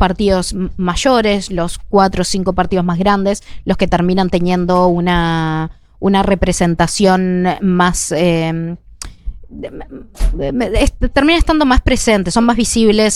partidos mayores, los 4 o 5 partidos más grandes, los que terminan teniendo una representación más... termina estando más presentes, son más visibles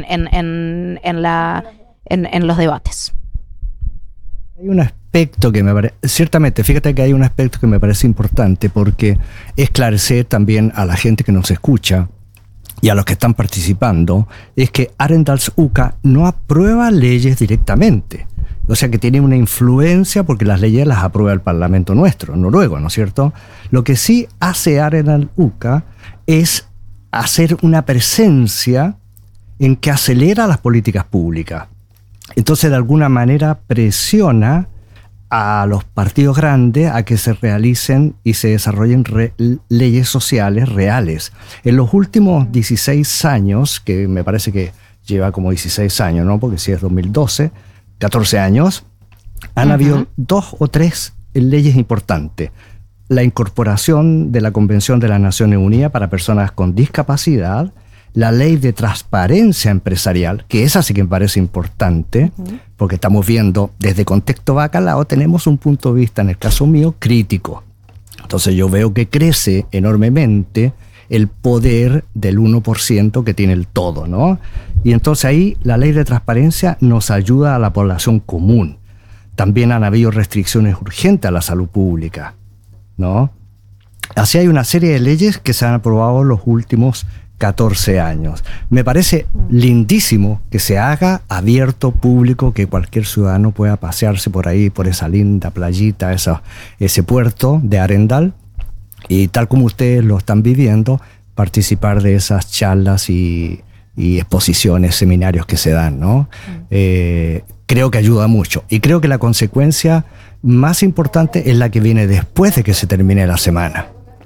en los debates. Hay un aspecto que me parece, ciertamente, fíjate que hay un aspecto que me parece importante, porque esclarecer también a la gente que nos escucha y a los que están participando, es que Arendalsuka no aprueba leyes directamente. O sea que tiene una influencia porque las leyes las aprueba el Parlamento nuestro, noruego, ¿no es cierto? Lo que sí hace Arendalsuka es hacer una presencia en que acelera las políticas públicas. Entonces, de alguna manera, presiona a los partidos grandes a que se realicen y se desarrollen leyes sociales reales. En los últimos 16 años, que me parece que lleva como 16 años, ¿no? Porque si es 2012, 14 años, han habido 2 o 3 leyes importantes. La incorporación de la Convención de las Naciones Unidas para personas con discapacidad, la ley de transparencia empresarial, que esa sí que me parece importante, porque estamos viendo desde contexto bacalao, tenemos un punto de vista, en el caso mío, crítico. Entonces yo veo que crece enormemente el poder del 1% que tiene el todo, ¿no? Y entonces ahí la ley de transparencia nos ayuda a la población común. También han habido restricciones urgentes a la salud pública, ¿no? Así hay una serie de leyes que se han aprobado los últimos 14 años. Me parece lindísimo que se haga abierto, público, que cualquier ciudadano pueda pasearse por ahí, por esa linda playita, ese puerto de Arendal, y tal como ustedes lo están viviendo, participar de esas charlas y exposiciones, seminarios que se dan, ¿no? Creo que ayuda mucho. Y creo que la consecuencia más importante es la que viene después de que se termine la semana.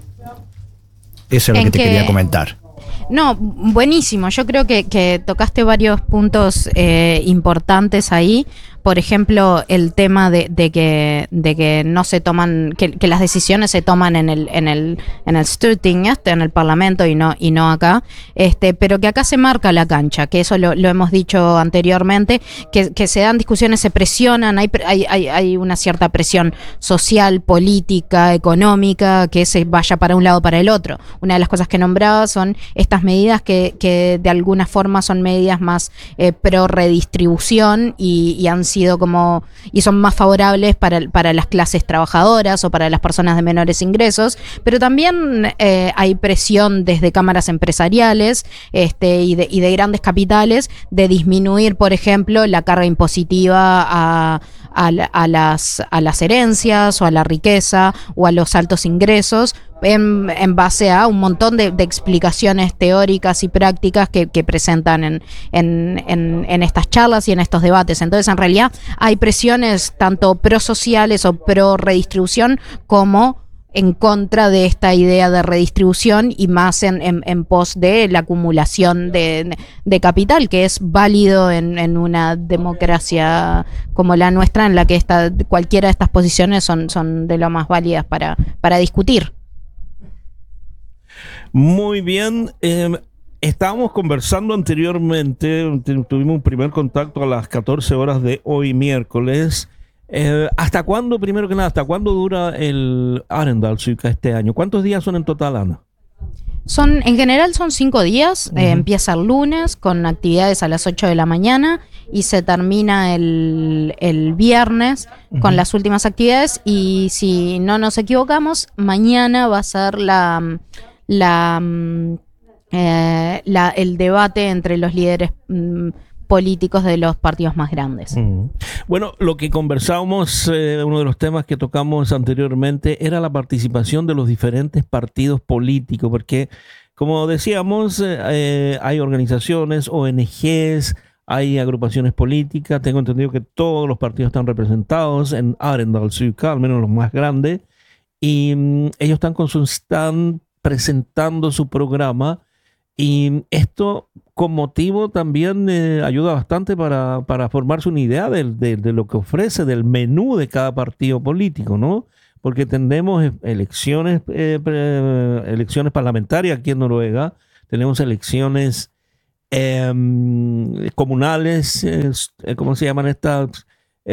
Eso es lo que te quería comentar. No, buenísimo. Yo creo que tocaste varios puntos importantes ahí. Por ejemplo, el tema de que no se toman, que las decisiones se toman en el Storting, en el Parlamento y no acá, pero que acá se marca la cancha, que eso lo hemos dicho anteriormente, que se dan discusiones, se presionan, hay una cierta presión social, política, económica, que se vaya para un lado o para el otro. Una de las cosas que nombraba son estas medidas que de alguna forma son medidas más pro redistribución y han sido y son más favorables para las clases trabajadoras o para las personas de menores ingresos, pero también hay presión desde cámaras empresariales y de grandes capitales de disminuir, por ejemplo, la carga impositiva a las herencias o a la riqueza o a los altos ingresos, en base a un montón de explicaciones teóricas y prácticas que presentan en estas charlas y en estos debates. Entonces, en realidad, hay presiones tanto prosociales o pro redistribución como en contra de esta idea de redistribución y más en pos de la acumulación de capital, que es válido en una democracia como la nuestra, en la que cualquiera de estas posiciones son de lo más válidas para discutir. Muy bien, estábamos conversando anteriormente, tuvimos un primer contacto a las 14 horas de hoy miércoles. ¿Hasta cuándo, primero que nada, hasta cuándo dura el Arendalsuka este año? ¿Cuántos días son en total, Ana? En general son 5 días, empieza el lunes con actividades a las 8 de la mañana y se termina el viernes con las últimas actividades, y si no nos equivocamos, mañana va a ser el debate entre los líderes políticos de los partidos más grandes. Bueno, lo que conversábamos, uno de los temas que tocamos anteriormente era la participación de los diferentes partidos políticos, porque como decíamos, hay organizaciones, ONGs, hay agrupaciones políticas. Tengo entendido que todos los partidos están representados en Arendalsuka, al menos los más grandes, y ellos están presentando su programa, y esto con motivo también ayuda bastante para formarse una idea de lo que ofrece, del menú de cada partido político, ¿no? Porque tenemos elecciones parlamentarias aquí en Noruega, tenemos elecciones comunales, ¿cómo se llaman estas?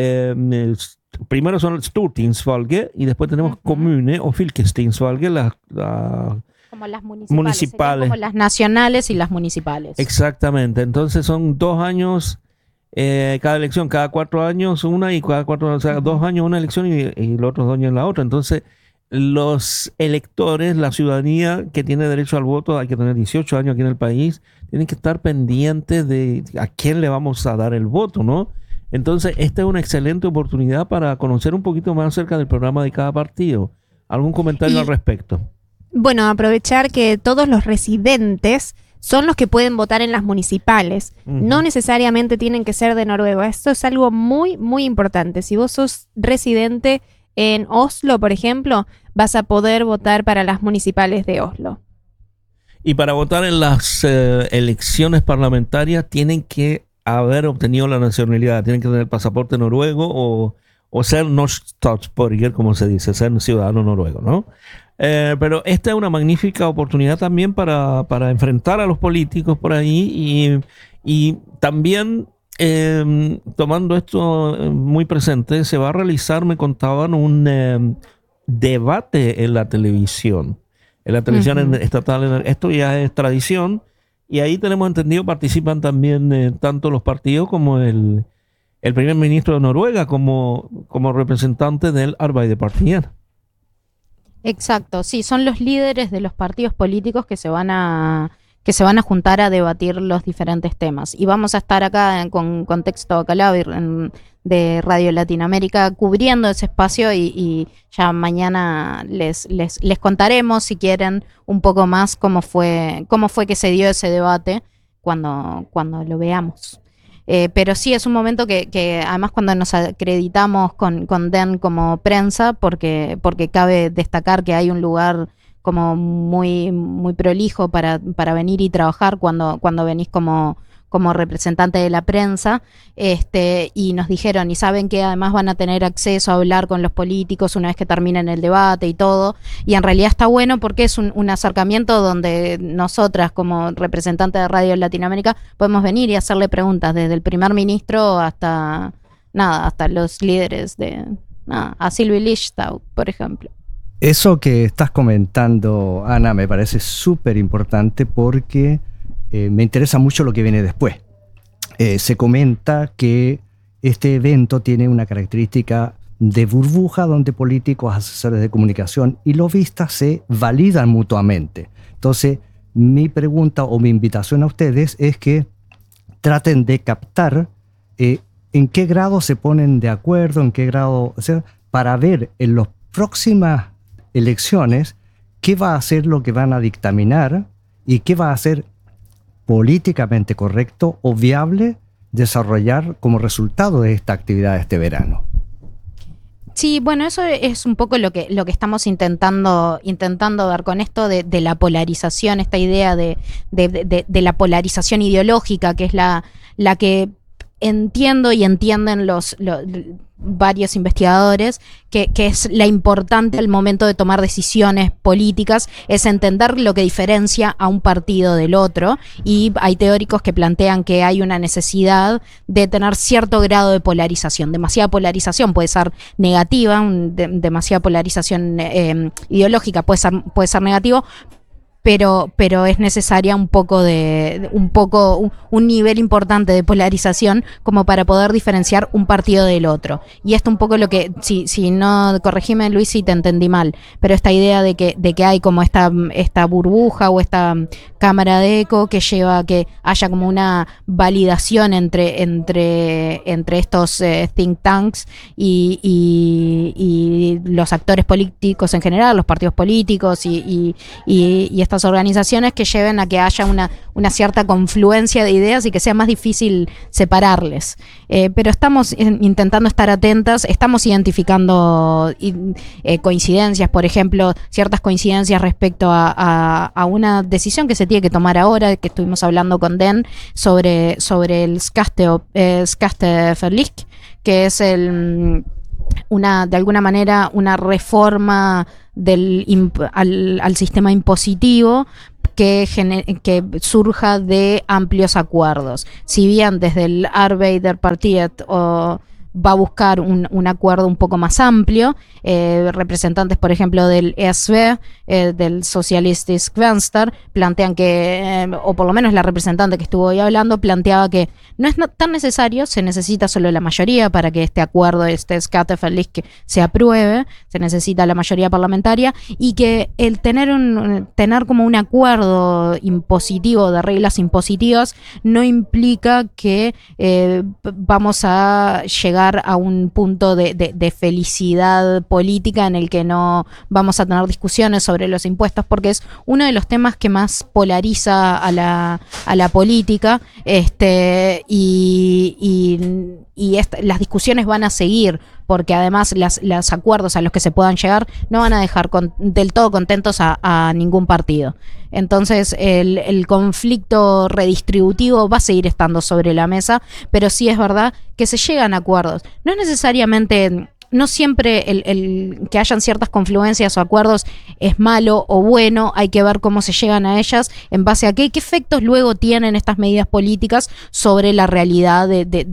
Primero son Stortingsvalget y después tenemos Kommune o Fylkestingsvalget, como las municipales. Como las nacionales y las municipales. Exactamente, entonces son 2 años cada elección, cada 4 años una y cada 4, o sea, 2 años una elección y los otros 2 años la otra. Entonces los electores, la ciudadanía que tiene derecho al voto, hay que tener 18 años aquí en el país, tienen que estar pendientes de a quién le vamos a dar el voto, ¿no? Entonces, esta es una excelente oportunidad para conocer un poquito más acerca del programa de cada partido. ¿Algún comentario al respecto? Bueno, aprovechar que todos los residentes son los que pueden votar en las municipales. No necesariamente tienen que ser de Noruega. Esto es algo muy, muy importante. Si vos sos residente en Oslo, por ejemplo, vas a poder votar para las municipales de Oslo. Y para votar en las elecciones parlamentarias tienen que haber obtenido la nacionalidad, tienen que tener pasaporte noruego o ser norsk statsborger, como se dice, ser ciudadano noruego, ¿no? Pero esta es una magnífica oportunidad también para enfrentar a los políticos por ahí y también tomando esto muy presente, se va a realizar, me contaban, un debate en la televisión. En la televisión estatal, esto ya es tradición, y ahí tenemos entendido participan también tanto los partidos como el primer ministro de Noruega como representante del Arbeiderpartiet. Exacto, sí, son los líderes de los partidos políticos que se van a juntar a debatir los diferentes temas. Y vamos a estar acá con Contexto Calabir de Radio Latinoamérica cubriendo ese espacio y ya mañana les contaremos, si quieren, un poco más cómo fue que se dio ese debate cuando lo veamos. Pero sí es un momento que además cuando nos acreditamos con DEN como prensa, porque cabe destacar que hay un lugar como muy, muy prolijo para venir y trabajar cuando venís como representante de la prensa, y nos dijeron, y saben que además van a tener acceso a hablar con los políticos una vez que terminen el debate y todo, y en realidad está bueno porque es un acercamiento donde nosotras como representantes de Radio Latinoamérica podemos venir y hacerle preguntas desde el primer ministro hasta los líderes a Sylvie Listhaug, por ejemplo. Eso que estás comentando, Ana, me parece súper importante porque me interesa mucho lo que viene después. Se comenta que este evento tiene una característica de burbuja donde políticos, asesores de comunicación y lobistas se validan mutuamente. Entonces, mi pregunta o mi invitación a ustedes es que traten de captar en qué grado se ponen de acuerdo, en qué grado, o sea, para ver en las próximas elecciones qué va a ser lo que van a dictaminar y qué va a ser políticamente correcto o viable desarrollar como resultado de esta actividad este verano. Sí, bueno, eso es un poco lo que estamos intentando ver con esto de la polarización, esta idea de la polarización ideológica, que es la que entiendo y entienden los varios investigadores, que es la importante al momento de tomar decisiones políticas, es entender lo que diferencia a un partido del otro, y hay teóricos que plantean que hay una necesidad de tener cierto grado de polarización. Demasiada polarización puede ser negativa, demasiada polarización ideológica puede ser negativo, pero es necesaria un nivel importante de polarización como para poder diferenciar un partido del otro. Y esto un poco lo que, si no, corregime Luis si te entendí mal, pero esta idea de que hay como esta burbuja o esta cámara de eco que lleva a que haya como una validación entre estos think tanks y los actores políticos en general, los partidos políticos y estas organizaciones, que lleven a que haya una cierta confluencia de ideas y que sea más difícil separarles. Pero estamos intentando estar atentas, estamos identificando coincidencias, por ejemplo, ciertas coincidencias respecto a una decisión que se tiene que tomar ahora, que estuvimos hablando con DEN sobre el Skatteforlik, que es de alguna manera una reforma al sistema impositivo que surja de amplios acuerdos. Si bien desde el Arbeiderpartiet va a buscar un acuerdo un poco más amplio, representantes, por ejemplo, del ESV, del Socialistisk Venstre, plantean que, o por lo menos la representante que estuvo hoy hablando, planteaba que no es tan necesario, se necesita solo la mayoría para que este acuerdo, este Skatteverlicht, se apruebe, se necesita la mayoría parlamentaria, y que el tener como un acuerdo impositivo, de reglas impositivas, no implica que vamos a llegar a un punto de felicidad política en el que no vamos a tener discusiones sobre los impuestos, porque es uno de los temas que más polariza a la política, las discusiones van a seguir, porque además los acuerdos a los que se puedan llegar no van a dejar del todo contentos a ningún partido. Entonces el conflicto redistributivo va a seguir estando sobre la mesa, pero sí es verdad que se llegan a acuerdos. No es necesariamente... No siempre el que hayan ciertas confluencias o acuerdos es malo o bueno, hay que ver cómo se llegan a ellas, en base a qué efectos luego tienen estas medidas políticas sobre la realidad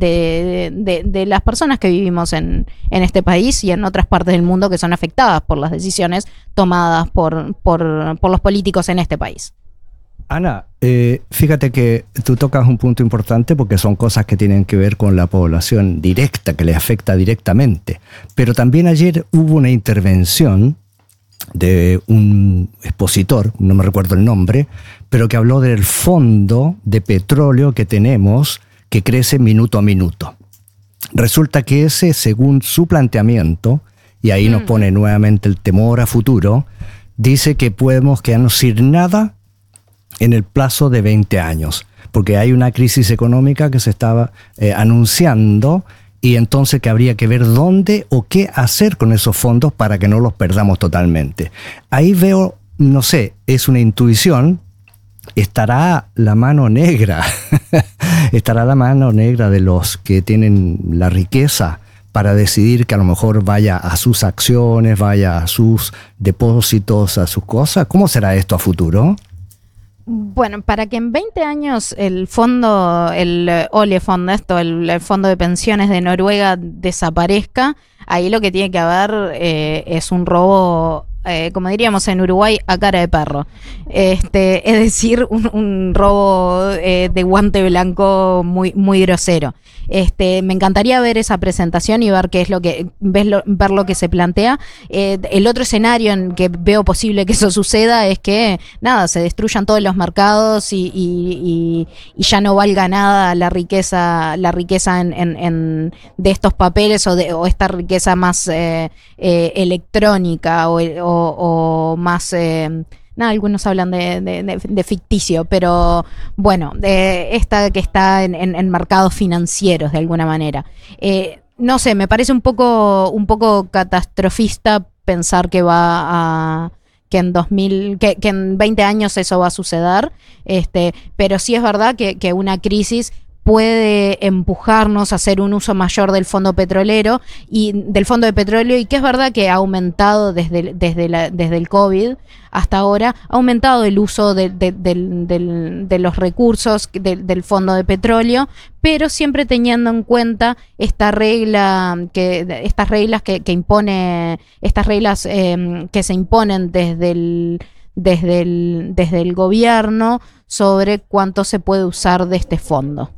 de las personas que vivimos en este país y en otras partes del mundo que son afectadas por las decisiones tomadas por los políticos en este país. Ana, fíjate que tú tocas un punto importante porque son cosas que tienen que ver con la población directa, que les afecta directamente. Pero también ayer hubo una intervención de un expositor, no me recuerdo el nombre, pero que habló del fondo de petróleo que tenemos, que crece minuto a minuto. Resulta que ese, según su planteamiento, y ahí nos pone nuevamente el temor a futuro, dice que podemos quedarnos sin nada en el plazo de 20 años, porque hay una crisis económica que se estaba anunciando, y entonces que habría que ver dónde o qué hacer con esos fondos para que no los perdamos totalmente. Ahí veo, no sé, es una intuición, estará la mano negra, estará la mano negra de los que tienen la riqueza para decidir que a lo mejor vaya a sus acciones, vaya a sus depósitos, a sus cosas. ¿Cómo será esto a futuro? Bueno, para que en 20 años el fondo, el Oljefondet, el fondo de pensiones de Noruega desaparezca, ahí lo que tiene que haber es un robo, como diríamos en Uruguay, a cara de perro. Es decir, un robo de guante blanco muy, muy grosero. Me encantaría ver esa presentación y ver qué es ver lo que se plantea. El otro escenario en que veo posible que eso suceda es que se destruyan todos los mercados y ya no valga nada la riqueza de estos papeles o esta riqueza más electrónica o más... algunos hablan de ficticio, pero bueno, esta que está en mercados financieros de alguna manera. No sé, me parece un poco catastrofista pensar que que en 20 años eso va a suceder, pero sí es verdad que una crisis puede empujarnos a hacer un uso mayor del fondo petrolero y del fondo de petróleo, y que es verdad que ha aumentado desde el COVID hasta ahora, ha aumentado el uso de los recursos del fondo de petróleo, pero siempre teniendo en cuenta estas reglas que se imponen desde el gobierno sobre cuánto se puede usar de este fondo.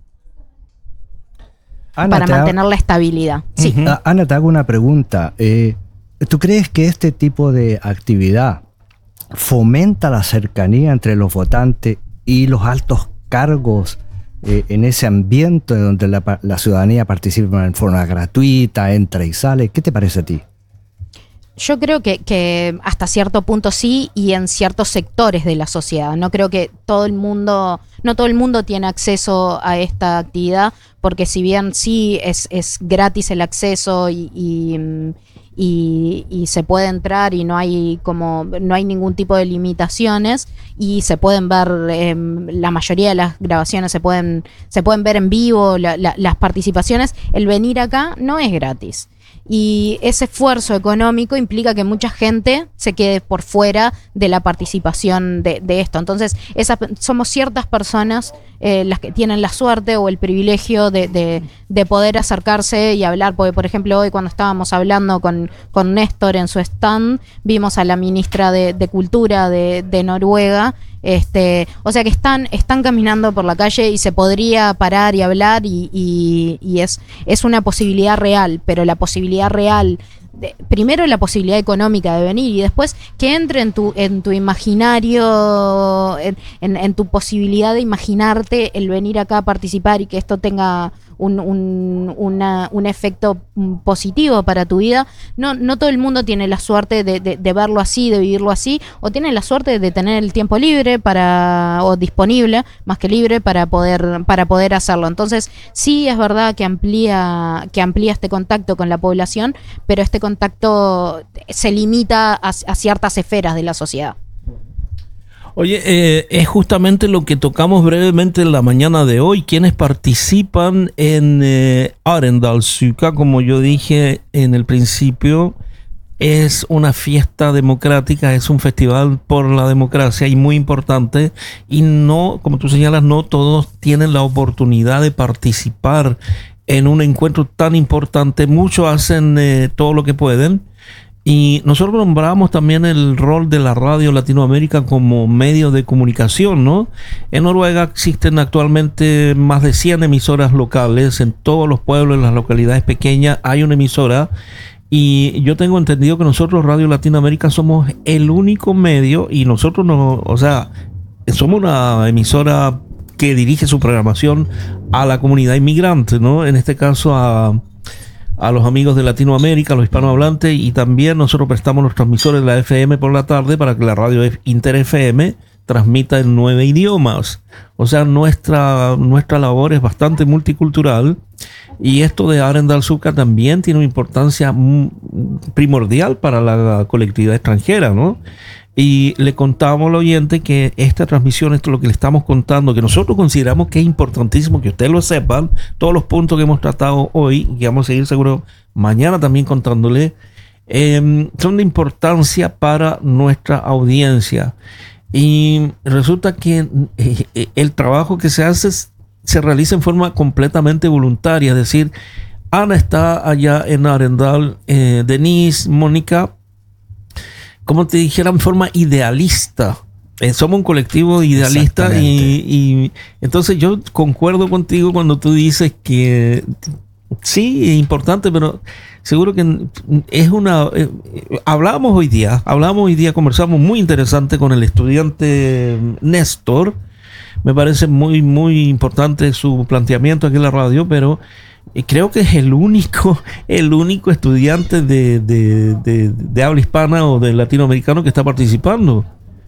Ana, para mantener la estabilidad. Sí. Ana, te hago una pregunta. ¿Tú crees que este tipo de actividad fomenta la cercanía entre los votantes y los altos cargos en ese ambiente donde la ciudadanía participa en forma gratuita, entra y sale? ¿Qué te parece a ti? Yo creo que hasta cierto punto sí, y en ciertos sectores de la sociedad. No creo que no todo el mundo tiene acceso a esta actividad, porque si bien sí es gratis el acceso y se puede entrar y no hay ningún tipo de limitaciones, y se pueden ver, la mayoría de las grabaciones se pueden ver en vivo, las participaciones, el venir acá no es gratis. y ese esfuerzo económico implica que mucha gente se quede por fuera de la participación de esto. Entonces, somos ciertas personas las que tienen la suerte o el privilegio de poder acercarse y hablar, porque por ejemplo hoy cuando estábamos hablando con Néstor en su stand, vimos a la ministra de Cultura de Noruega. O sea que están caminando por la calle y se podría parar y hablar y es una posibilidad real, pero la posibilidad real, primero la posibilidad económica de venir y después que entre en tu imaginario, en tu posibilidad de imaginarte el venir acá a participar y que esto tenga un efecto positivo para tu vida. No todo el mundo tiene la suerte de verlo así, de vivirlo así, o tiene la suerte de tener el tiempo libre o disponible, más que libre, para poder hacerlo. Entonces, sí es verdad que amplía este contacto con la población, pero este contacto se limita a ciertas esferas de la sociedad. Oye, es justamente lo que tocamos brevemente en la mañana de hoy. Quienes participan en Arendalsuka, como yo dije en el principio, es una fiesta democrática, es un festival por la democracia y muy importante. Y no, como tú señalas, no todos tienen la oportunidad de participar en un encuentro tan importante. Muchos hacen todo lo que pueden. Y nosotros nombramos también el rol de la radio Latinoamérica como medio de comunicación, ¿no? En Noruega existen actualmente más de 100 emisoras locales. En todos los pueblos, en las localidades pequeñas, hay una emisora. Y yo tengo entendido que nosotros, Radio Latinoamérica, somos el único medio, y nosotros somos una emisora que dirige su programación a la comunidad inmigrante, ¿no? En este caso a los amigos de Latinoamérica, a los hispanohablantes, y también nosotros prestamos los transmisores de la FM por la tarde para que la radio Inter FM transmita en 9 idiomas. O sea, nuestra labor es bastante multicultural, y esto de Arendalsuka también tiene una importancia primordial para la colectividad extranjera, ¿no? Y le contamos al oyente que esta transmisión, esto es lo que le estamos contando, que nosotros consideramos que es importantísimo que ustedes lo sepan, todos los puntos que hemos tratado hoy, y que vamos a seguir seguro mañana también contándole, son de importancia para nuestra audiencia. Y resulta que el trabajo que se hace se realiza en forma completamente voluntaria, es decir, Ana está allá en Arendal, Denise, Mónica, como te dijera, en forma idealista. Somos un colectivo idealista y entonces yo concuerdo contigo cuando tú dices que sí, es importante, pero seguro que es hablamos hoy día, conversamos muy interesante con el estudiante Néstor. Me parece muy, muy importante su planteamiento aquí en la radio, pero creo que es el único estudiante de habla hispana o de latinoamericano que está participando.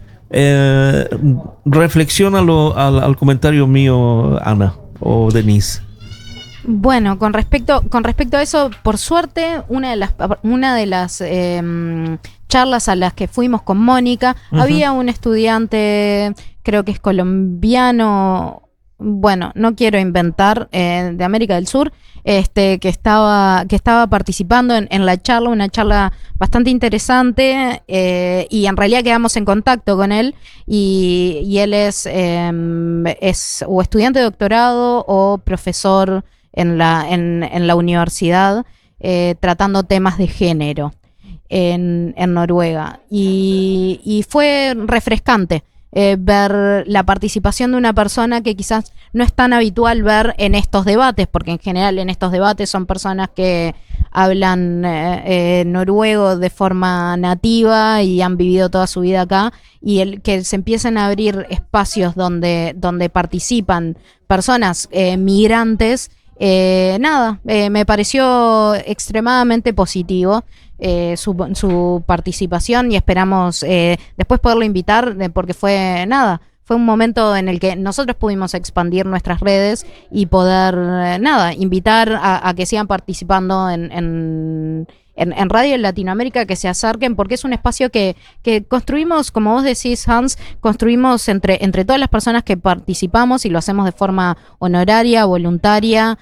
Reflexiónalo al comentario mío, Ana o Denise. Bueno, con respecto a eso, por suerte, una de las charlas a las que fuimos con Mónica, había un estudiante, creo que es colombiano, bueno, no quiero inventar, de América del Sur, que estaba participando en la charla, una charla bastante interesante, y en realidad quedamos en contacto con él, y él es o estudiante de doctorado o profesor en la universidad, tratando temas de género en Noruega, y fue refrescante ver la participación de una persona que quizás no es tan habitual ver en estos debates, porque en general en estos debates son personas que hablan noruego de forma nativa y han vivido toda su vida acá, y el que se empiecen a abrir espacios donde participan personas migrantes, me pareció extremadamente positivo su participación, y esperamos después poderlo invitar, porque fue un momento en el que nosotros pudimos expandir nuestras redes y poder invitar a que sigan participando en en Radio Latinoamérica, que se acerquen, porque es un espacio que construimos, como vos decís, Hans, construimos entre todas las personas que participamos, y lo hacemos de forma honoraria, voluntaria,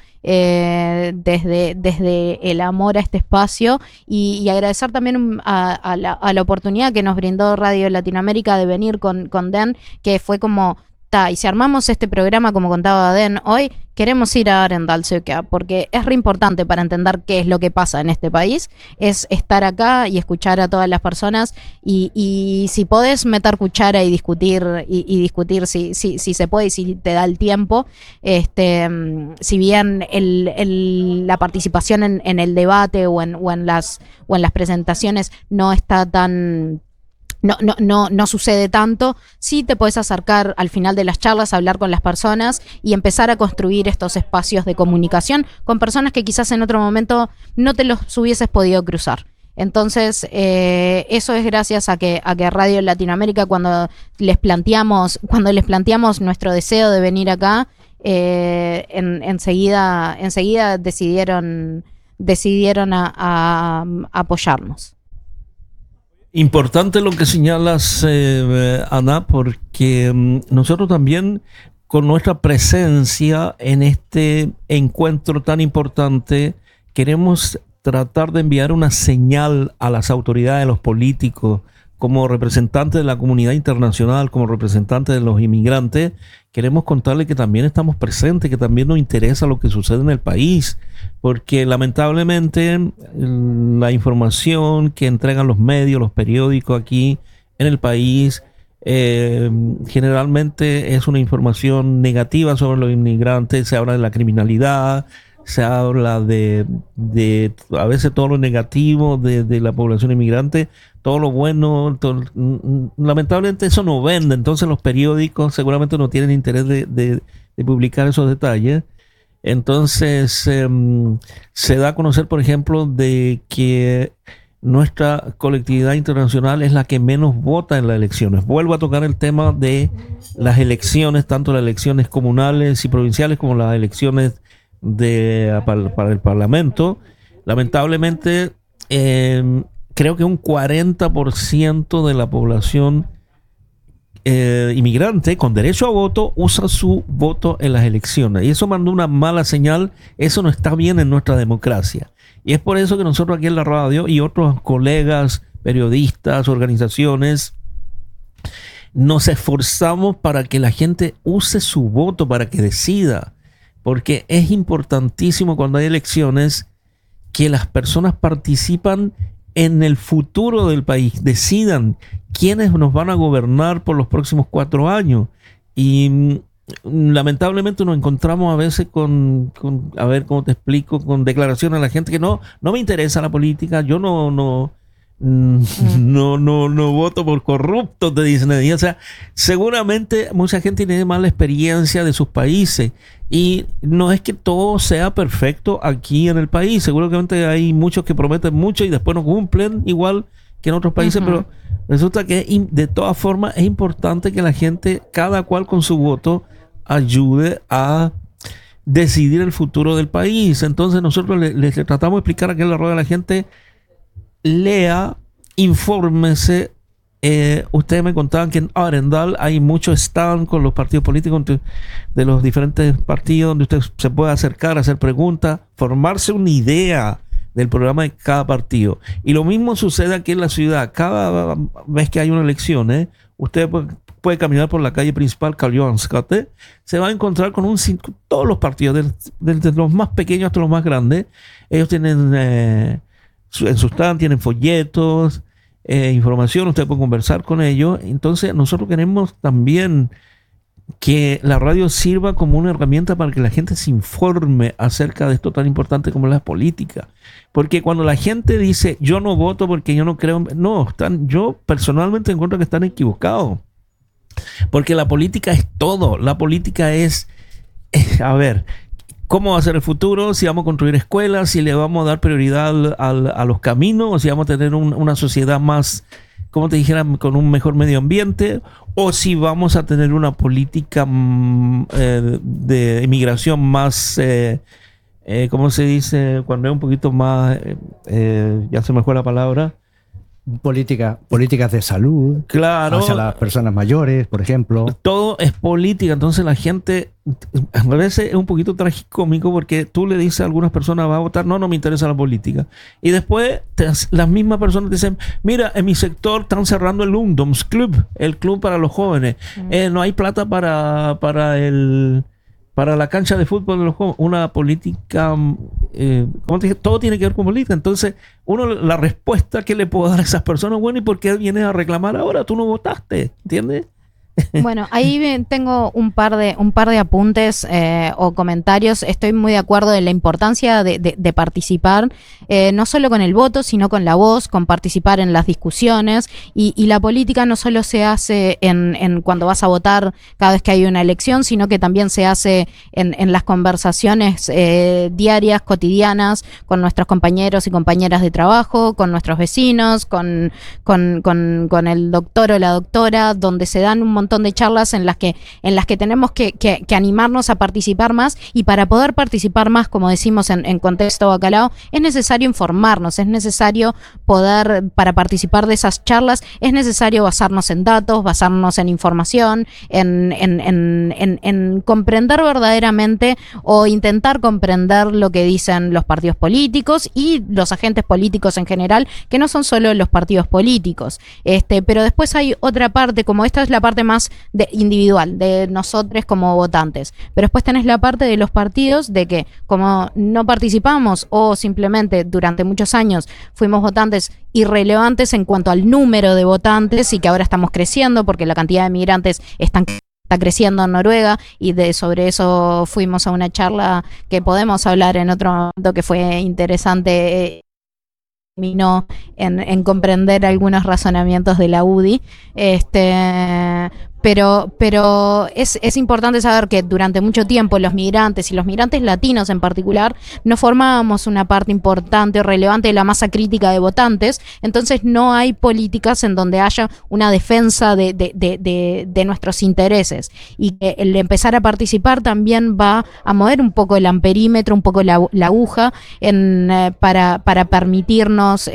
desde el amor a este espacio, y agradecer también a la oportunidad que nos brindó Radio Latinoamérica de venir con Den, que fue como, y si armamos este programa, como contaba Den hoy, queremos ir a Arendal, porque es re importante para entender qué es lo que pasa en este país, es estar acá y escuchar a todas las personas, y si podés meter cuchara y discutir si se puede y si te da el tiempo, si bien la participación en el debate o en las presentaciones no está tan... No sucede tanto, sí te puedes acercar al final de las charlas a hablar con las personas y empezar a construir estos espacios de comunicación con personas que quizás en otro momento no te los hubieses podido cruzar. Entonces, eso es gracias a que Radio Latinoamérica, cuando les planteamos nuestro deseo de venir acá, enseguida decidieron a apoyarnos. Importante lo que señalas, Ana, porque nosotros también, con nuestra presencia en este encuentro tan importante, queremos tratar de enviar una señal a las autoridades, a los políticos, como representantes de la comunidad internacional, como representantes de los inmigrantes. Queremos contarles que también estamos presentes, que también nos interesa lo que sucede en el país, porque lamentablemente la información que entregan los medios, los periódicos aquí en el país, generalmente es una información negativa sobre los inmigrantes. Se habla de la criminalidad, se habla de a veces todo lo negativo de la población inmigrante, todo lo bueno, lamentablemente eso no vende. Entonces los periódicos seguramente no tienen interés de publicar esos detalles. Entonces se da a conocer, por ejemplo, de que nuestra colectividad internacional es la que menos vota en las elecciones. Vuelvo a tocar el tema de las elecciones, tanto las elecciones comunales y provinciales como las elecciones para el Parlamento. Lamentablemente, creo que un 40% de la población inmigrante con derecho a voto usa su voto en las elecciones, y eso manda una mala señal. Eso no está bien en nuestra democracia, y es por eso que nosotros aquí en la radio y otros colegas, periodistas, organizaciones, nos esforzamos para que la gente use su voto, para que decida, porque es importantísimo cuando hay elecciones que las personas participan en el futuro del país, decidan quiénes nos van a gobernar por los próximos 4 años. Y lamentablemente nos encontramos a veces a ver cómo te explico, con declaraciones a la gente que no me interesa la política, yo no voto por corruptos, te dicen. O sea, seguramente mucha gente tiene mala experiencia de sus países, y no es que todo sea perfecto aquí en el país. Seguramente hay muchos que prometen mucho y después no cumplen, igual que en otros países. Pero resulta que de todas formas es importante que la gente, cada cual con su voto, ayude a decidir el futuro del país. Entonces nosotros les tratamos de explicar aquí en la rueda a la gente: lea, infórmese. Ustedes me contaban que en Arendal hay muchos stand con los partidos políticos de los diferentes partidos, donde usted se puede acercar, hacer preguntas, formarse una idea del programa de cada partido. Y lo mismo sucede aquí en la ciudad. Cada vez que hay una elección, usted puede caminar por la calle principal, Carl Johan Scott, se va a encontrar con todos los partidos, desde los más pequeños hasta los más grandes. Ellos tienen en su stand, tienen folletos, información, usted puede conversar con ellos. Entonces nosotros queremos también que la radio sirva como una herramienta para que la gente se informe acerca de esto tan importante como la política. Porque cuando la gente dice yo no voto porque yo no creo, yo personalmente encuentro que están equivocados. Porque la política es todo. La política es a ver, ¿cómo va a ser el futuro? Si vamos a construir escuelas, si le vamos a dar prioridad a los caminos, o si vamos a tener una sociedad más, como te dijera, con un mejor medio ambiente, o si vamos a tener una política de inmigración más ¿cómo se dice? Cuando es un poquito más, ya se me fue la palabra. Políticas de salud, claro, hacia las personas mayores, por ejemplo. Todo es política, entonces la gente a veces es un poquito tragicómico porque tú le dices a algunas personas va a votar, no me interesa la política, y después las mismas personas te dicen, mira, en mi sector están cerrando el Ungdomsclub, el club para los jóvenes, no hay plata para la cancha de fútbol de los jóvenes, una política, como te dije, todo tiene que ver con política. Entonces, la respuesta que le puedo dar a esas personas, bueno, ¿y por qué vienes a reclamar ahora? Tú no votaste, ¿entiendes? Bueno, ahí tengo un par de apuntes o comentarios. Estoy muy de acuerdo en la importancia de participar, no solo con el voto, sino con la voz, con participar en las discusiones. Y la política no solo se hace en cuando vas a votar cada vez que hay una elección, sino que también se hace en las conversaciones diarias, cotidianas, con nuestros compañeros y compañeras de trabajo, con nuestros vecinos, con el doctor o la doctora, donde se dan un montón de charlas en las que tenemos que animarnos a participar más, y para poder participar más, como decimos en contexto bacalao, es necesario informarnos, es necesario para participar de esas charlas, es necesario basarnos en datos, basarnos en información, en comprender verdaderamente o intentar comprender lo que dicen los partidos políticos y los agentes políticos en general, que no son solo los partidos políticos. Pero después hay otra parte, como esta es la parte más individual, de nosotros como votantes. Pero después tenés la parte de los partidos, de que como no participamos o simplemente durante muchos años fuimos votantes irrelevantes en cuanto al número de votantes, y que ahora estamos creciendo porque la cantidad de migrantes está creciendo en Noruega, y sobre eso fuimos a una charla que podemos hablar en otro momento, que fue interesante, en comprender algunos razonamientos de la UDI. Pero es importante saber que durante mucho tiempo los migrantes, y los migrantes latinos en particular, no formábamos una parte importante o relevante de la masa crítica de votantes. Entonces no hay políticas en donde haya una defensa de nuestros intereses, y que el empezar a participar también va a mover un poco el amperímetro, un poco la aguja para permitirnos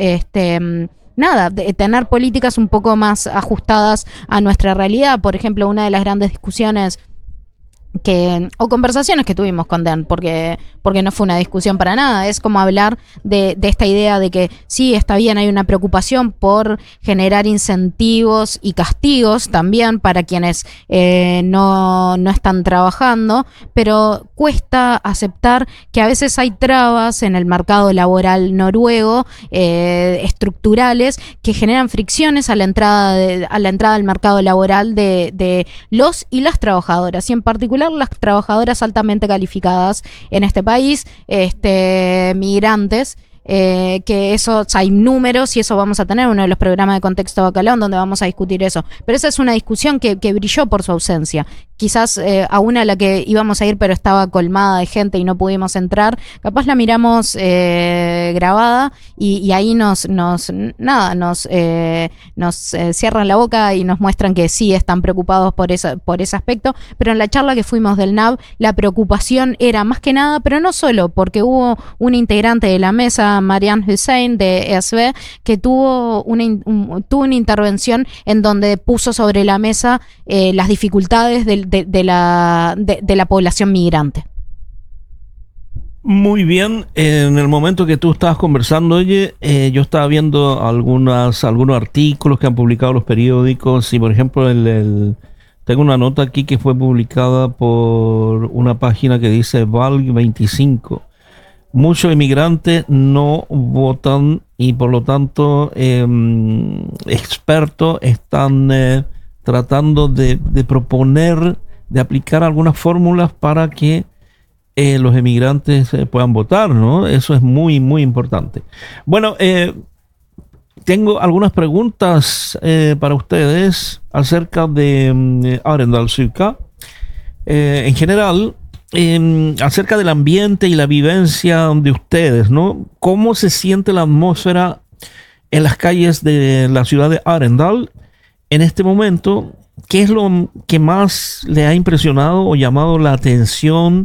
tener políticas un poco más ajustadas a nuestra realidad. Por ejemplo, una de las grandes discusiones o conversaciones que tuvimos con Dan, porque no fue una discusión para nada, es como hablar de esta idea de que sí, está bien, hay una preocupación por generar incentivos y castigos también para quienes no están trabajando, pero cuesta aceptar que a veces hay trabas en el mercado laboral noruego, estructurales, que generan fricciones a la entrada al mercado laboral de los y las trabajadoras, y en particular las trabajadoras altamente calificadas en este país, migrantes, que eso, hay números, y eso vamos a tener uno de los programas de Contexto Bacalao donde vamos a discutir eso. Pero esa es una discusión que brilló por su ausencia. Quizás a una a la que íbamos a ir, pero estaba colmada de gente y no pudimos entrar. Capaz la miramos grabada, y ahí nos cierran la boca y nos muestran que sí están preocupados por ese aspecto. Pero en la charla que fuimos del NAB, la preocupación era más que nada, pero no solo, porque hubo una integrante de la mesa, Marianne Hussein de ESB, que tuvo una intervención en donde puso sobre la mesa las dificultades de la población migrante. Muy bien, en el momento que tú estabas conversando, oye, yo estaba viendo algunos artículos que han publicado los periódicos, y por ejemplo tengo una nota aquí que fue publicada por una página que dice Valg25. Muchos inmigrantes no votan, y por lo tanto expertos están tratando de proponer, de aplicar algunas fórmulas para que los emigrantes puedan votar, ¿no? Eso es muy, muy importante. Bueno, tengo algunas preguntas para ustedes acerca de Arendalsuka. En general, acerca del ambiente y la vivencia de ustedes, ¿no? ¿Cómo se siente la atmósfera en las calles de la ciudad de Arendal en este momento? ¿Qué es lo que más le ha impresionado o llamado la atención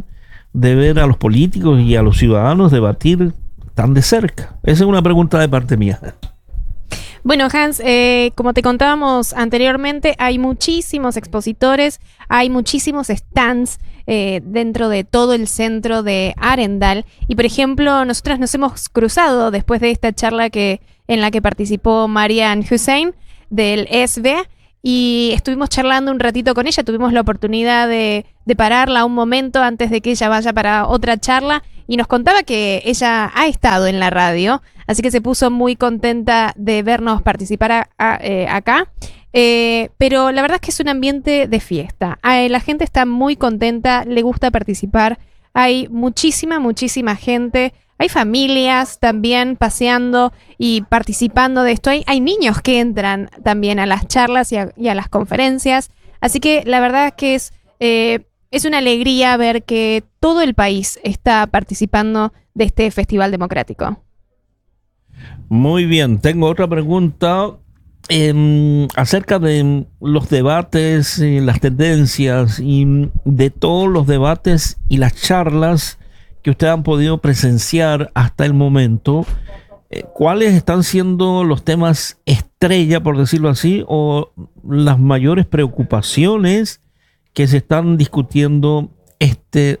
de ver a los políticos y a los ciudadanos debatir tan de cerca? Esa es una pregunta de parte mía. Bueno, Hans, como te contábamos anteriormente, hay muchísimos expositores, hay muchísimos stands dentro de todo el centro de Arendal. Y, por ejemplo, nosotras nos hemos cruzado después de esta charla en la que participó Marian Hussein del ESB, y estuvimos charlando un ratito con ella. Tuvimos la oportunidad de pararla un momento antes de que ella vaya para otra charla, y nos contaba que ella ha estado en la radio, así que se puso muy contenta de vernos participar acá. Pero la verdad es que es un ambiente de fiesta. La gente está muy contenta, le gusta participar. Hay muchísima gente. Hay familias también paseando y participando de esto. Hay niños que entran también a las charlas y a las conferencias. Así que la verdad es que es una alegría ver que todo el país está participando de este festival democrático. Muy bien, tengo otra pregunta acerca de los debates, las tendencias y de todos los debates y las charlas que ustedes han podido presenciar hasta el momento. ¿Cuáles están siendo los temas estrella, por decirlo así, o las mayores preocupaciones que se están discutiendo este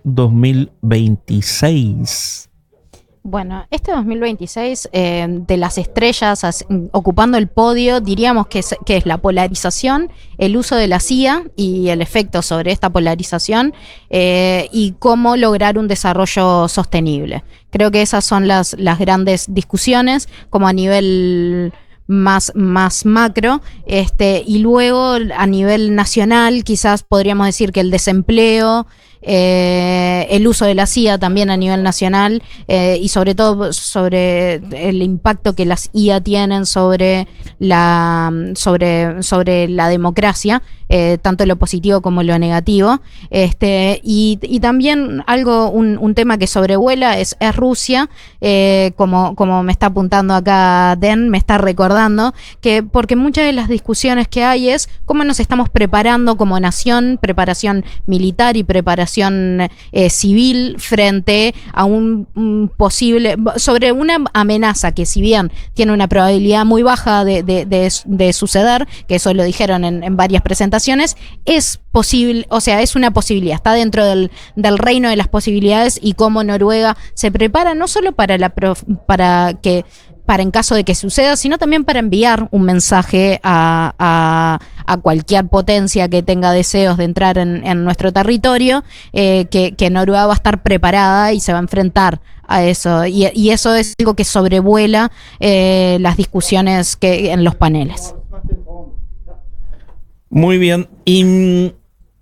2026? Bueno, este 2026, de las estrellas ocupando el podio, diríamos que es la polarización, el uso de la CIA y el efecto sobre esta polarización, y cómo lograr un desarrollo sostenible. Creo que esas son las grandes discusiones, como a nivel más macro, y luego a nivel nacional quizás podríamos decir que el desempleo, el uso de la CIA también a nivel nacional, y sobre todo sobre el impacto que las IA tienen sobre la democracia, tanto lo positivo como lo negativo, y también un tema que sobrevuela es Rusia, como me está apuntando acá Den, me está recordando que porque muchas de las discusiones que hay es cómo nos estamos preparando como nación, preparación militar y preparación civil frente a un posible, sobre una amenaza que, si bien tiene una probabilidad muy baja de suceder, que eso lo dijeron en varias presentaciones, es posible, o sea, es una posibilidad, está dentro del reino de las posibilidades, y cómo Noruega se prepara no solo para en caso de que suceda, sino también para enviar un mensaje a cualquier potencia que tenga deseos de entrar en nuestro territorio, que Noruega va a estar preparada y se va a enfrentar a eso. Y eso es algo que sobrevuela las discusiones en los paneles. Muy bien. Y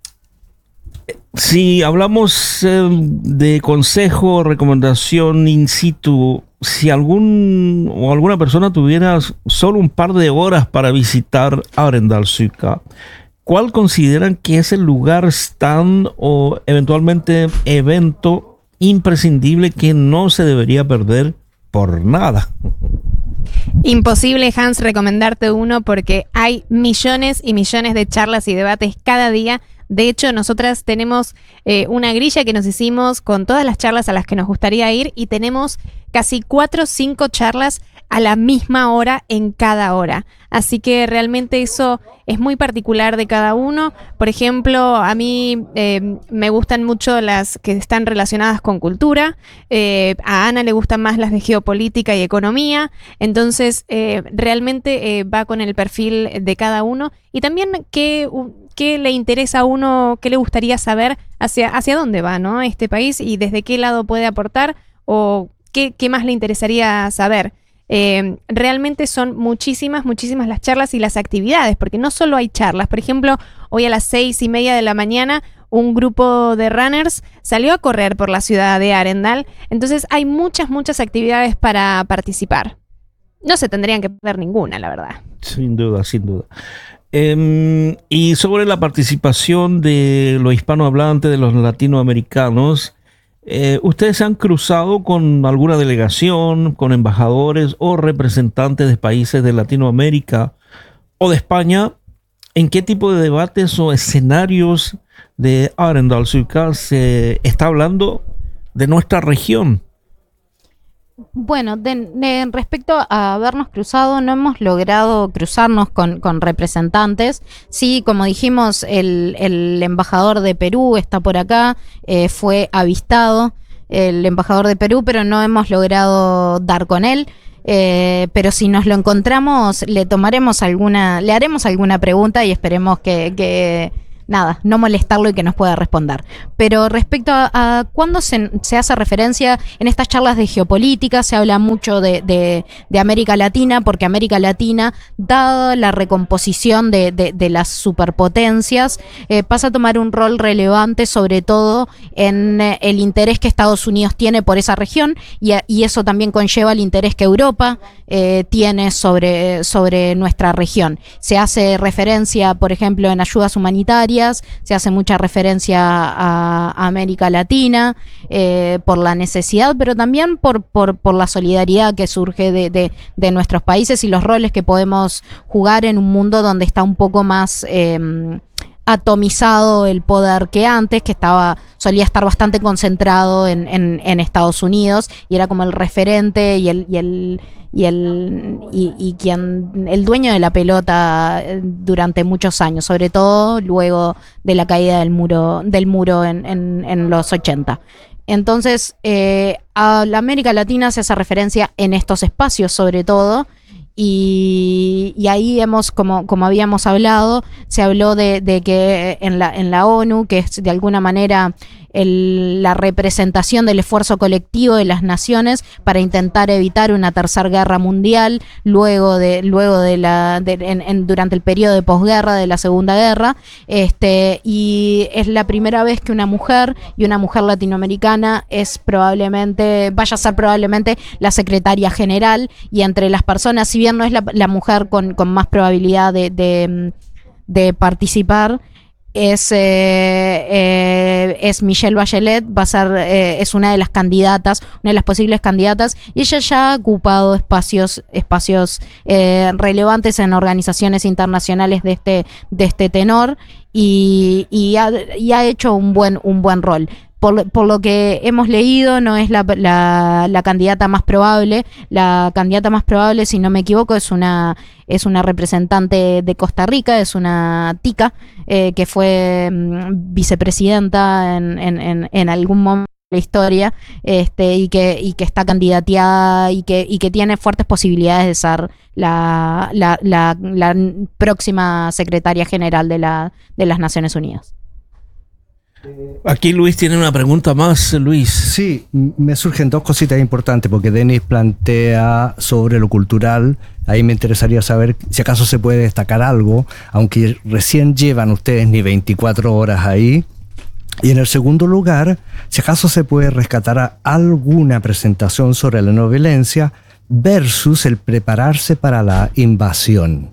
si hablamos de consejo, recomendación in situ, si alguna persona tuviera solo un par de horas para visitar Arendalsuka, ¿cuál consideran que es el lugar, stand o eventualmente evento imprescindible que no se debería perder por nada? Imposible, Hans, recomendarte uno, porque hay millones y millones de charlas y debates cada día. De hecho, nosotras tenemos una grilla que nos hicimos con todas las charlas a las que nos gustaría ir, y tenemos casi 4 o 5 charlas a la misma hora en cada hora. Así que realmente eso es muy particular de cada uno. Por ejemplo, a mí me gustan mucho las que están relacionadas con cultura. A Ana le gustan más las de geopolítica y economía. Entonces, realmente va con el perfil de cada uno. Y también qué le interesa a uno, qué le gustaría saber hacia dónde va, ¿no?, este país, y desde qué lado puede aportar, o qué más le interesaría saber. Realmente son muchísimas las charlas y las actividades, porque no solo hay charlas. Por ejemplo, hoy a las 6:30 de la mañana un grupo de runners salió a correr por la ciudad de Arendal. Entonces hay muchas actividades para participar. No se tendrían que perder ninguna, la verdad. Sin duda. Y sobre la participación de los hispanohablantes, de los latinoamericanos, ¿ustedes se han cruzado con alguna delegación, con embajadores o representantes de países de Latinoamérica o de España? ¿En qué tipo de debates o escenarios de Arendalsuka se está hablando de nuestra región? Bueno, respecto a habernos cruzado, no hemos logrado cruzarnos con representantes. Sí, como dijimos, el embajador de Perú está por acá, fue avistado el embajador de Perú, pero no hemos logrado dar con él. Pero si nos lo encontramos, le haremos alguna pregunta y esperemos que no molestarlo y que nos pueda responder. Pero respecto a cuándo se hace referencia en estas charlas de geopolítica, se habla mucho de América Latina, porque América Latina, dada la recomposición de las superpotencias, pasa a tomar un rol relevante, sobre todo en el interés que Estados Unidos tiene por esa región, y eso también conlleva el interés que Europa tiene sobre nuestra región. Se hace referencia, por ejemplo, en ayudas humanitarias, se hace mucha referencia a América Latina por la necesidad, pero también por la solidaridad que surge de nuestros países y los roles que podemos jugar en un mundo donde está un poco más atomizado el poder que antes, que solía estar bastante concentrado en Estados Unidos, y era como el referente y el dueño de la pelota durante muchos años, sobre todo luego de la caída del muro en los 80. Entonces, a la América Latina se hace referencia en estos espacios, sobre todo. Y ahí como habíamos hablado, se habló de que en la ONU, que es de alguna manera la representación del esfuerzo colectivo de las naciones para intentar evitar una tercera guerra mundial durante el periodo de posguerra de la Segunda Guerra, y es la primera vez que una mujer latinoamericana vaya a ser probablemente la secretaria general, y entre las personas, si bien no es la mujer con más probabilidad de participar, es Michelle Bachelet, es una de las candidatas, una de las posibles candidatas, y ella ya ha ocupado espacios relevantes en organizaciones internacionales de este tenor, y ha hecho un buen rol. Por lo que hemos leído, no es la candidata más probable. La candidata más probable, si no me equivoco, es una representante de Costa Rica, es una tica, que fue vicepresidenta en algún momento de la historia, y que está candidateada y que tiene fuertes posibilidades de ser la próxima secretaria general de las Naciones Unidas. Aquí Luis tiene una pregunta más, Luis. Sí, me surgen dos cositas importantes, porque Denis plantea sobre lo cultural. Ahí me interesaría saber si acaso se puede destacar algo, aunque recién llevan ustedes ni 24 horas ahí. Y en el segundo lugar, si acaso se puede rescatar alguna presentación sobre la no violencia versus el prepararse para la invasión.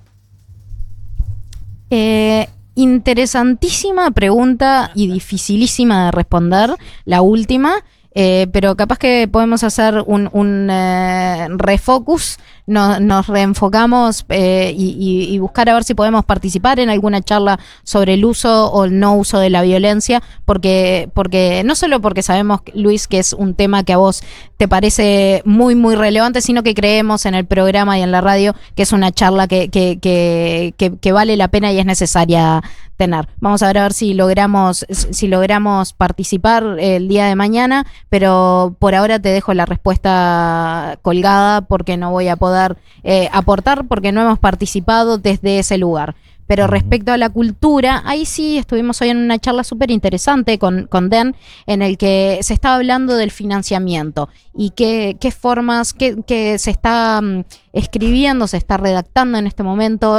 Interesantísima pregunta y dificilísima de responder, la última, pero capaz que podemos hacer un refocus, nos reenfocamos y buscar a ver si podemos participar en alguna charla sobre el uso o el no uso de la violencia, porque no solo porque sabemos, Luis, que es un tema que a vos te parece muy muy relevante, sino que creemos en el programa y en la radio que es una charla que vale la pena y es necesaria tener. Vamos a ver si logramos participar el día de mañana, pero por ahora te dejo la respuesta colgada, porque no voy a poder aportar, porque no hemos participado desde ese lugar. Pero respecto a la cultura, ahí sí estuvimos hoy en una charla súper interesante con Den, en el que se estaba hablando del financiamiento y qué formas, que se está escribiendo, se está redactando en este momento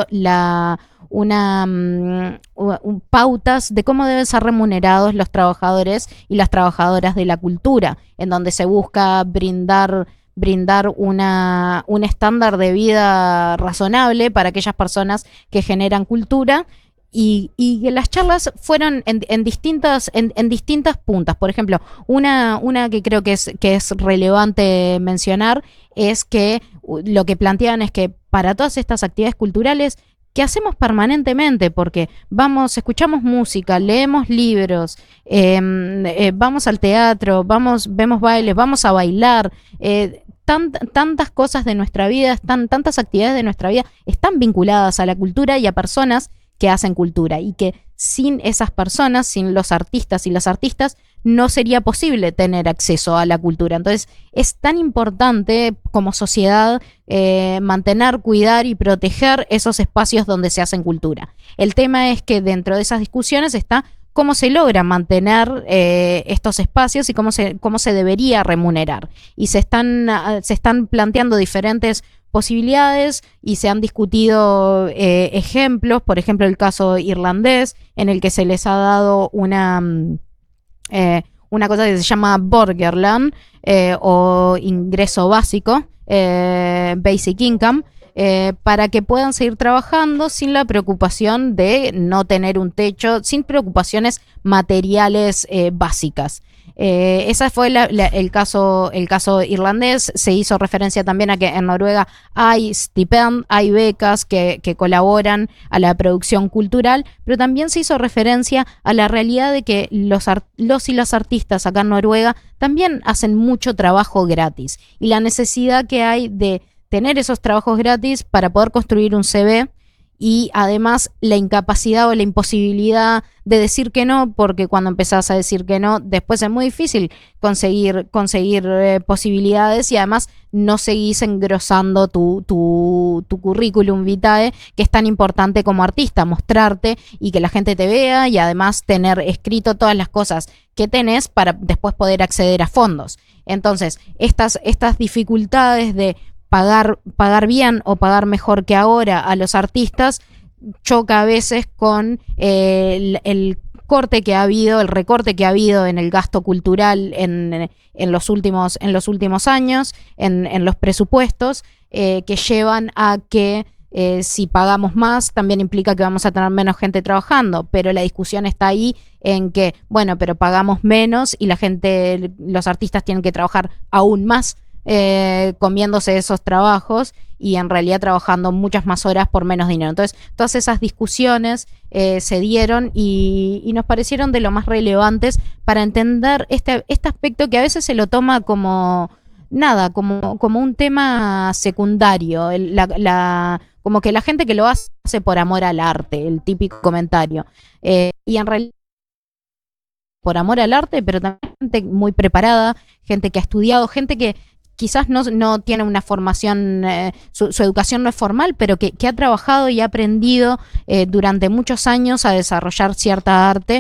pautas de cómo deben ser remunerados los trabajadores y las trabajadoras de la cultura, en donde se busca brindar un estándar de vida razonable para aquellas personas que generan cultura, y las charlas fueron en distintas puntas. Por ejemplo, una que creo que es relevante mencionar es que lo que plantean es que para todas estas actividades culturales, que hacemos permanentemente, porque escuchamos música, leemos libros, vamos al teatro, vemos bailes, vamos a bailar, tantas cosas de nuestra vida, tantas actividades de nuestra vida están vinculadas a la cultura y a personas que hacen cultura, y que sin esas personas, sin los artistas y las artistas, no sería posible tener acceso a la cultura. Entonces es tan importante como sociedad mantener, cuidar y proteger esos espacios donde se hacen cultura. El tema es que dentro de esas discusiones está cómo se logra mantener estos espacios y cómo se debería remunerar. Y se están planteando diferentes posibilidades y se han discutido ejemplos, por ejemplo el caso irlandés, en el que se les ha dado una cosa que se llama Borgerland o ingreso básico, Basic Income, para que puedan seguir trabajando sin la preocupación de no tener un techo, sin preocupaciones materiales básicas. Ese fue el caso irlandés. Se hizo referencia también a que en Noruega hay stipend, hay becas que colaboran a la producción cultural, pero también se hizo referencia a la realidad de que los y las artistas acá en Noruega también hacen mucho trabajo gratis, y la necesidad que hay de tener esos trabajos gratis para poder construir un CV, y además la incapacidad o la imposibilidad de decir que no, porque cuando empezás a decir que no, después es muy difícil conseguir posibilidades, y además no seguís engrosando tu currículum vitae, que es tan importante como artista, mostrarte y que la gente te vea, y además tener escrito todas las cosas que tenés para después poder acceder a fondos. Entonces, estas dificultades de pagar bien o pagar mejor que ahora a los artistas choca a veces con el recorte que ha habido en el gasto cultural en los últimos años, en los presupuestos, que llevan a que si pagamos más también implica que vamos a tener menos gente trabajando, pero la discusión está ahí en que, bueno, pero pagamos menos y los artistas tienen que trabajar aún más, comiéndose esos trabajos y en realidad trabajando muchas más horas por menos dinero. Entonces, todas esas discusiones se dieron y nos parecieron de lo más relevantes para entender este aspecto que a veces se lo toma como un tema secundario, como que la gente que lo hace por amor al arte, el típico comentario, y en realidad por amor al arte, pero también gente muy preparada, gente que ha estudiado, gente que quizás no tiene una formación, su educación no es formal, pero que ha trabajado y ha aprendido durante muchos años a desarrollar cierto arte,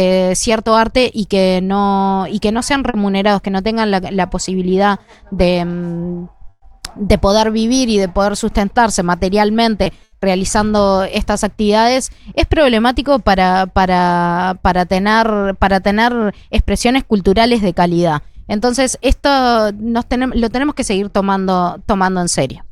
y que no sean remunerados, que no tengan la posibilidad de poder vivir y de poder sustentarse materialmente realizando estas actividades. Es problemático para tener expresiones culturales de calidad. Entonces, esto lo tenemos que seguir tomando en serio.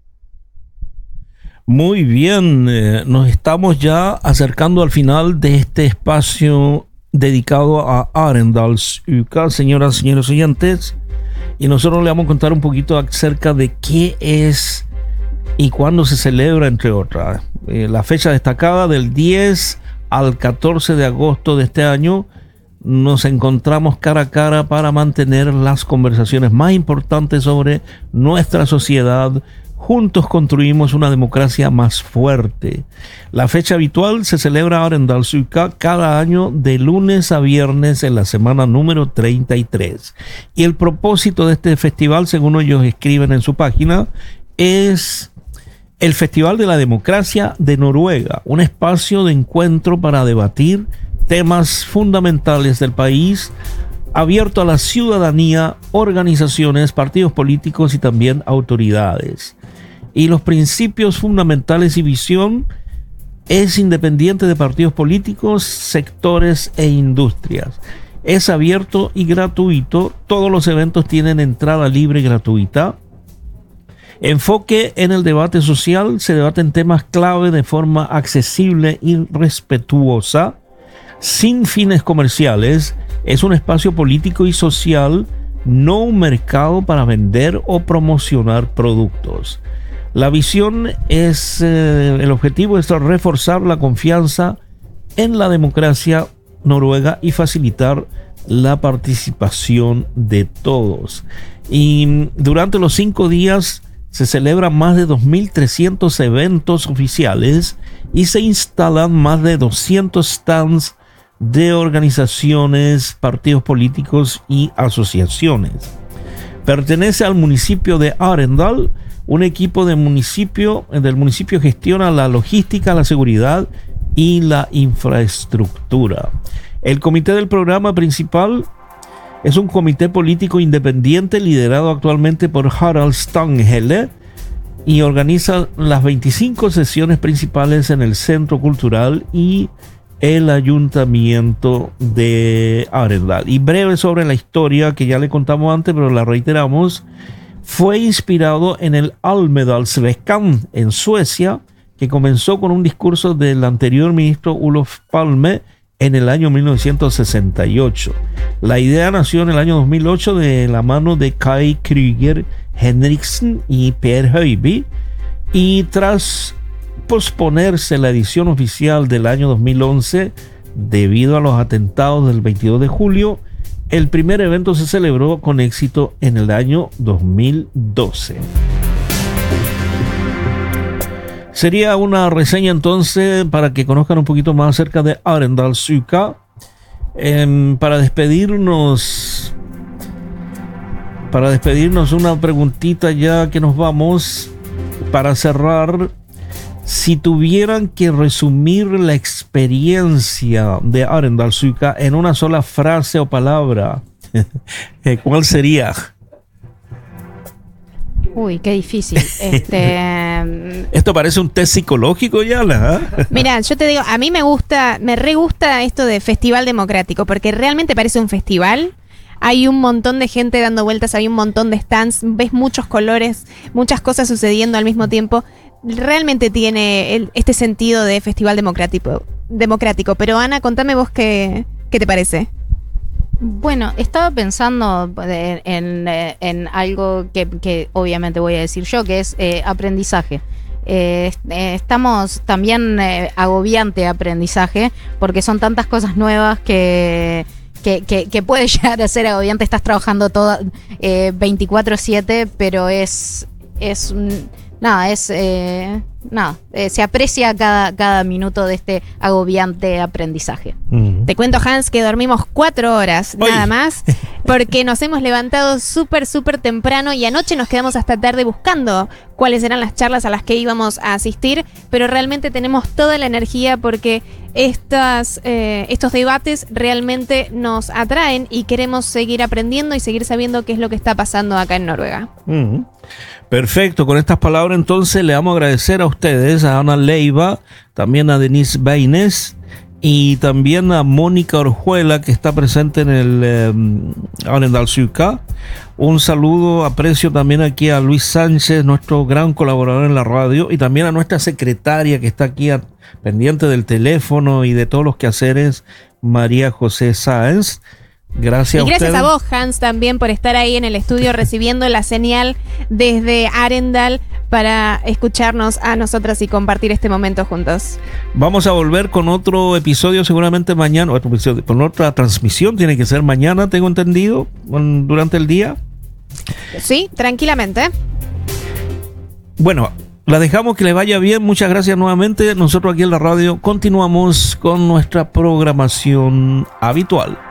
Muy bien, nos estamos ya acercando al final de este espacio dedicado a Arendalsuka, señoras y señores oyentes, y nosotros le vamos a contar un poquito acerca de qué es y cuándo se celebra, entre otras. La fecha destacada del 10 al 14 de agosto de este año. Nos encontramos cara a cara para mantener las conversaciones más importantes sobre nuestra sociedad. Juntos construimos una democracia más fuerte. La fecha habitual se celebra ahora en Arendalsuka cada año de lunes a viernes en la semana número 33. Y el propósito de este festival, según ellos escriben en su página, es el Festival de la Democracia de Noruega, un espacio de encuentro para debatir temas fundamentales del país, abierto a la ciudadanía, organizaciones, partidos políticos y también autoridades. Y los principios fundamentales y visión es independiente de partidos políticos, sectores e industrias. Es abierto y gratuito. Todos los eventos tienen entrada libre y gratuita. Enfoque en el debate social. Se debaten temas clave de forma accesible y respetuosa, sin fines comerciales. Es un espacio político y social, no un mercado para vender o promocionar productos. La visión es, el objetivo es reforzar la confianza en la democracia noruega y facilitar la participación de todos. Y durante los 5 días se celebran más de 2.300 eventos oficiales y se instalan más de 200 stands de organizaciones, partidos políticos y asociaciones. Pertenece al municipio de Arendal. Un equipo del municipio gestiona la logística, la seguridad y la infraestructura. El comité del programa principal es un comité político independiente liderado actualmente por Harald Stanghelle y organiza las 25 sesiones principales en el Centro Cultural y el Ayuntamiento de Arendal. Y breve sobre la historia que ya le contamos antes, pero la reiteramos. Fue inspirado en el Almedalsveckan en Suecia, que comenzó con un discurso del anterior ministro Olof Palme en el año 1968. La idea nació en el año 2008 de la mano de Kai Krüger Henriksen y Per Høiby, y tras posponerse la edición oficial del año 2011 debido a los atentados del 22 de julio, el primer evento se celebró con éxito en el año 2012. Sería una reseña entonces para que conozcan un poquito más acerca de Arendalsuka. Para despedirnos, una preguntita ya que nos vamos para cerrar. Si tuvieran que resumir la experiencia de Arendalsuka en una sola frase o palabra, ¿cuál sería? Uy, qué difícil. Esto parece un test psicológico, Yala. Mira, yo te digo, a mí me re gusta esto de festival democrático, porque realmente parece un festival. Hay un montón de gente dando vueltas, hay un montón de stands, ves muchos colores, muchas cosas sucediendo al mismo tiempo. Realmente tiene este sentido de festival democrático. Pero Ana, contame vos qué te parece. Bueno, estaba pensando en algo que obviamente voy a decir yo, que es aprendizaje. Estamos también agobiante aprendizaje, porque son tantas cosas nuevas que puede llegar a ser agobiante. Estás trabajando todo 24/7, pero se aprecia cada minuto de este agobiante aprendizaje. Te cuento, Hans, que dormimos 4 horas nada más, porque nos hemos levantado súper temprano y anoche nos quedamos hasta tarde buscando cuáles eran las charlas a las que íbamos a asistir, pero realmente tenemos toda la energía porque estos debates realmente nos atraen y queremos seguir aprendiendo y seguir sabiendo qué es lo que está pasando acá en Noruega. Perfecto, con estas palabras entonces le vamos a agradecer a ustedes, a Ana Leiva, también a Denise Baines y también a Mónica Orjuela, que está presente en el Arendalsuka. Un saludo, aprecio también aquí a Luis Sánchez, nuestro gran colaborador en la radio, y también a nuestra secretaria que está aquí pendiente del teléfono y de todos los quehaceres, María José Sáenz. Gracias y gracias a vos, Hans, también por estar ahí en el estudio recibiendo la señal desde Arendal para escucharnos a nosotras y compartir este momento juntos. Vamos a volver con otro episodio seguramente mañana, con otra transmisión, tiene que ser mañana, tengo entendido, durante el día. Sí, tranquilamente. Bueno, la dejamos, que le vaya bien, muchas gracias nuevamente. Nosotros aquí en la radio continuamos con nuestra programación habitual.